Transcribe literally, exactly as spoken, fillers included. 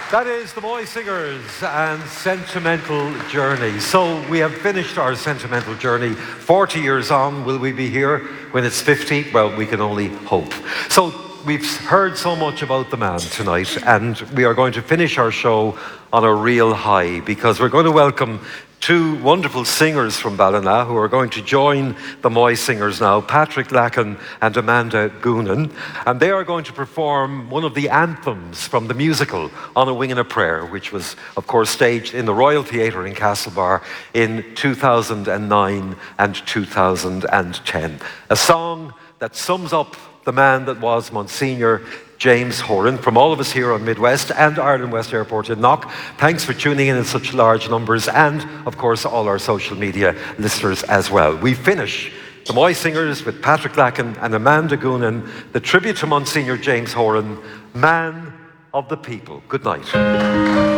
That is the Moy Singers and Sentimental Journey. So we have finished our sentimental journey. forty years on, will we be here when it's fifty? Well, we can only hope. So we've heard so much about the man tonight, and we are going to finish our show on a real high, because we're going to welcome two wonderful singers from Ballina who are going to join the Moy Singers now, Patrick Lacken and Amanda Goonan, and they are going to perform one of the anthems from the musical On a Wing and a Prayer, which was, of course, staged in the Royal Theatre in Castlebar in two thousand nine and two thousand ten. A song that sums up the man that was Monsignor James Horan. From all of us here on Midwest and Ireland West Airport in Knock, thanks for tuning in in such large numbers, and of course all our social media listeners as well. We finish the Moy Singers with Patrick Lacken and Amanda Goonan, the tribute to Monsignor James Horan, Man of the People. Good night.